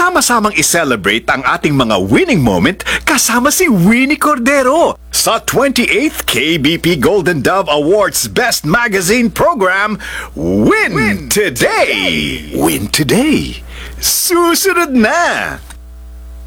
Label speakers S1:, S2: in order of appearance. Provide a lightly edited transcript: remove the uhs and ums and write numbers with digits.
S1: sama-samang i-celebrate ang ating mga winning moment kasama si Winnie Cordero sa 28th KBP Golden Dove Awards Best Magazine Program, Win Today! Win Today! Susunod na!